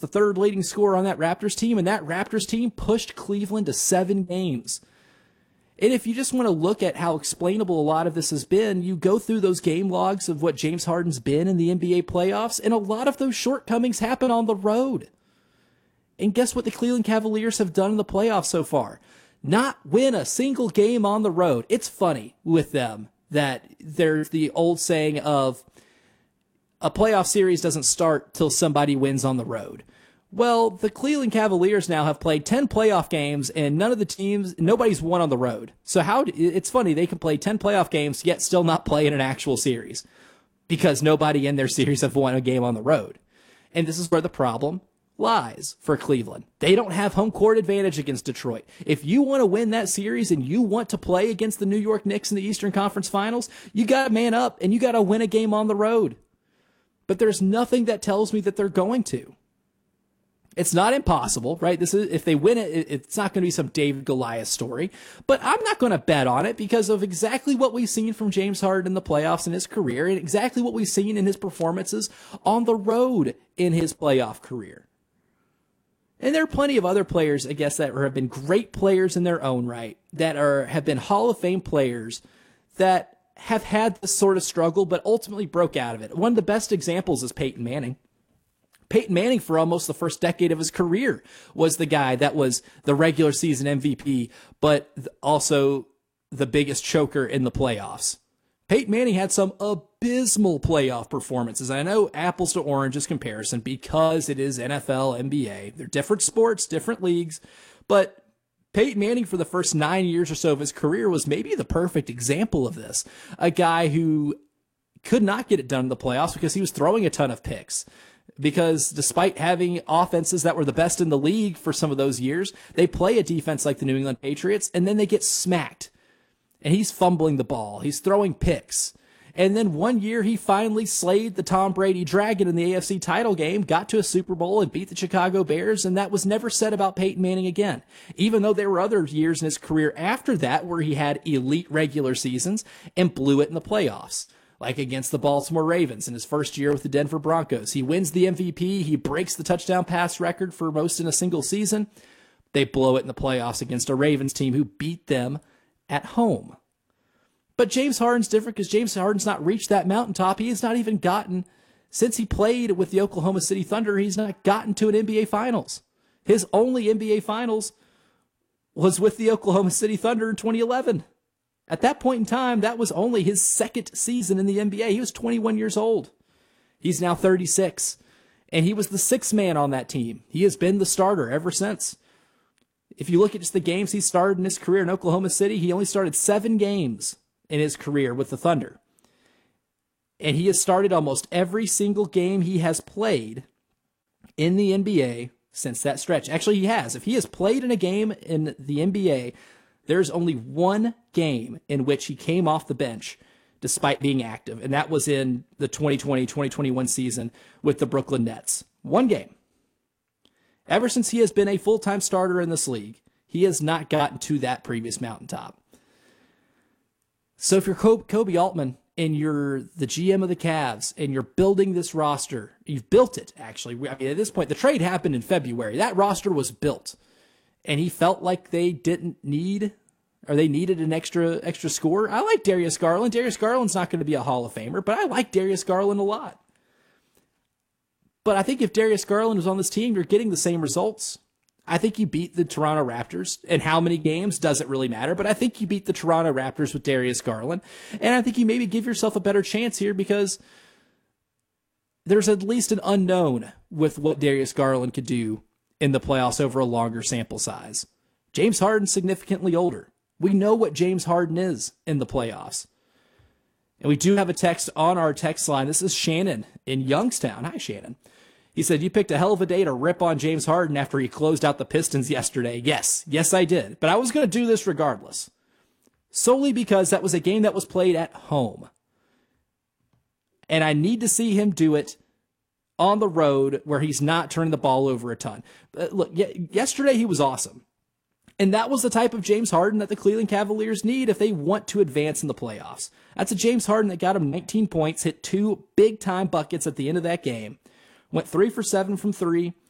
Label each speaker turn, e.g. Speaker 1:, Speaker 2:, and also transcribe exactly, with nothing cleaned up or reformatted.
Speaker 1: the third leading scorer on that Raptors team, and that Raptors team pushed Cleveland to seven games. And if you just want to look at how explainable a lot of this has been, you go through those game logs of what James Harden's been in the N B A playoffs, and a lot of those shortcomings happen on the road. And guess what the Cleveland Cavaliers have done in the playoffs so far? Not win a single game on the road. It's funny with them that there's the old saying of a playoff series doesn't start till somebody wins on the road. Well, the Cleveland Cavaliers now have played ten playoff games, and none of the teams, nobody's won on the road. So how, it's funny, they can play ten playoff games, yet still not play in an actual series, because nobody in their series have won a game on the road. And this is where the problem lies for Cleveland. They don't have home court advantage against Detroit. If you want to win that series and you want to play against the New York Knicks in the Eastern Conference Finals, you got to man up, and you got to win a game on the road. But there's nothing that tells me that they're going to. It's not impossible, right? This is, if they win it, it's not going to be some David Goliath story, but I'm not going to bet on it because of exactly what we've seen from James Harden in the playoffs in his career, and exactly what we've seen in his performances on the road in his playoff career. And there are plenty of other players, I guess, that have been great players in their own right, that are have been Hall of Fame players that have had this sort of struggle, but ultimately broke out of it. One of the best examples is Peyton Manning. Peyton Manning, for almost the first decade of his career, was the guy that was the regular season M V P, but also the biggest choker in the playoffs. Peyton Manning had some abysmal playoff performances. I know apples to oranges comparison because it is N F L, N B A. They're different sports, different leagues, but Peyton Manning, for the first nine years or so of his career, was maybe the perfect example of this. A guy who could not get it done in the playoffs because he was throwing a ton of picks. Because despite having offenses that were the best in the league for some of those years, they play a defense like the New England Patriots, and then they get smacked. And he's fumbling the ball. He's throwing picks. And then one year he finally slayed the Tom Brady Dragon in the A F C title game, got to a Super Bowl and beat the Chicago Bears, and that was never said about Peyton Manning again. Even though there were other years in his career after that where he had elite regular seasons and blew it in the playoffs. Like against the Baltimore Ravens in his first year with the Denver Broncos. He wins the M V P. He breaks the touchdown pass record for most in a single season. They blow it in the playoffs against a Ravens team who beat them at home. But James Harden's different because James Harden's not reached that mountaintop. He has not even gotten, since he played with the Oklahoma City Thunder, he's not gotten to an N B A Finals. His only N B A Finals was with the Oklahoma City Thunder in twenty eleven. At that point in time, that was only his second season in the N B A. He was twenty-one years old. He's now thirty-six, and he was the sixth man on that team. He has been the starter ever since. If you look at just the games he started in his career in Oklahoma City, he only started seven games in his career with the Thunder. And he has started almost every single game he has played in the N B A since that stretch. Actually, he has. If he has played in a game in the N B A, there's only one game in which he came off the bench despite being active, and that was in the twenty twenty twenty twenty-one season with the Brooklyn Nets. One game. Ever since he has been a full-time starter in this league, he has not gotten to that previous mountaintop. So if you're Koby Altman and you're the G M of the Cavs and you're building this roster, you've built it, actually. I mean, at this point, the trade happened in February. That roster was built. And he felt like they didn't need, or they needed an extra extra scorer. I like Darius Garland. Darius Garland's not going to be a Hall of Famer, but I like Darius Garland a lot. But I think if Darius Garland was on this team, you're getting the same results. I think you beat the Toronto Raptors. And how many games doesn't really matter, but I think you beat the Toronto Raptors with Darius Garland. And I think you maybe give yourself a better chance here because there's at least an unknown with what Darius Garland could do in the playoffs over a longer sample size. James Harden's significantly older. We know what James Harden is in the playoffs. And we do have a text on our text line. This is Shannon in Youngstown. Hi, Shannon. He said, you picked a hell of a day to rip on James Harden after he closed out the Pistons yesterday. Yes, yes, I did. But I was going to do this regardless. Solely because that was a game that was played at home. And I need to see him do it on the road where he's not turning the ball over a ton. But look, yesterday he was awesome. And that was the type of James Harden that the Cleveland Cavaliers need if they want to advance in the playoffs. That's a James Harden that got him nineteen points, hit two big-time buckets at the end of that game, went three for seven from three,